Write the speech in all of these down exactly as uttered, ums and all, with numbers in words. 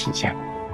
体现。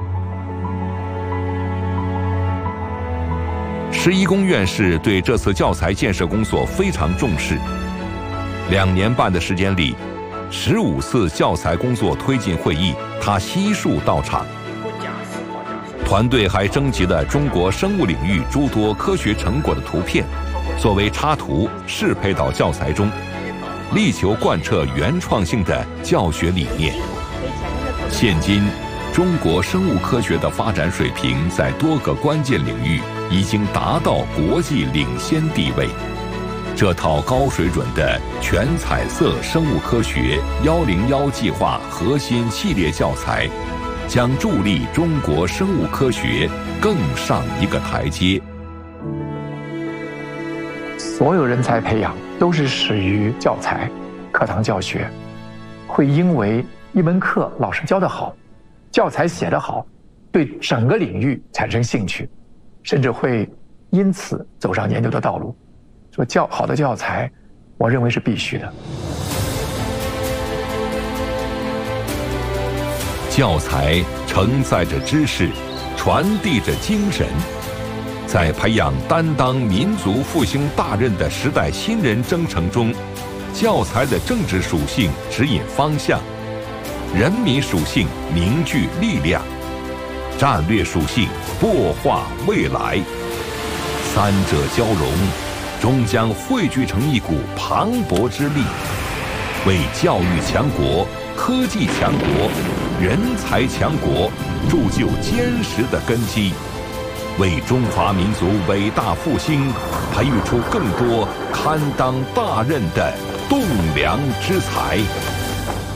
十一公院士对这次教材建设工作非常重视，两年半的时间里，十五次教材工作推进会议，他悉数到场。团队还征集了中国生物领域诸多科学成果的图片，作为插图适配到教材中，力求贯彻原创性的教学理念。现今，中国生物科学的发展水平在多个关键领域已经达到国际领先地位。这套高水准的全彩色生物科学一零一计划核心系列教材，将助力中国生物科学更上一个台阶。 所有人才培养都是始于教材、课堂教学，会因为一门课老师教得好，教材写得好，对整个领域产生兴趣，甚至会因此走上研究的道路。说教好的教材，我认为是必须的。 教材承载着知识，传递着精神，在培养担当民族复兴大任的时代新人征程中，教材的政治属性指引方向，人民属性凝聚力量，战略属性擘画未来，三者交融，终将汇聚成一股磅礴之力，为教育强国、科技强国、人才强国铸就坚实的根基，为中华民族伟大复兴培育出更多堪当大任的栋梁之才。